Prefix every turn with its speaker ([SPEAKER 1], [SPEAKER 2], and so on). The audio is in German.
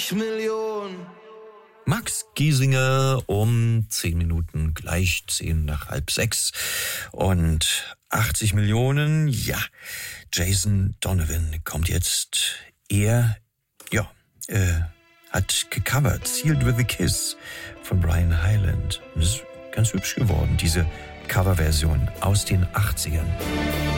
[SPEAKER 1] Millionen.
[SPEAKER 2] Max Giesinger um 10 Minuten, gleich 5:10. Und 80 Millionen, ja. Jason Donovan kommt jetzt. Er, hat gecovert Sealed with a Kiss von Brian Hyland. Das ist ganz hübsch geworden, diese Coverversion aus den 80ern.